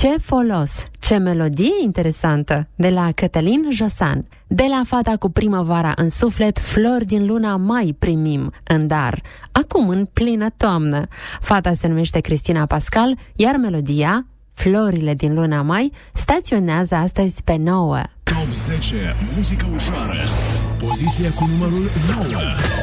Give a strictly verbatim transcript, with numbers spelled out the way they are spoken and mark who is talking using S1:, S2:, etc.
S1: Ce folos, ce melodie interesantă, de la Cătălin Josan. De la fata cu primăvara în suflet, flori din luna mai primim în dar, acum în plină toamnă. Fata se numește Cristina Pascal, iar melodia, Florile din luna mai, staționează astăzi pe nouă.
S2: Top zece, muzică ușoară, poziția cu numărul nouă.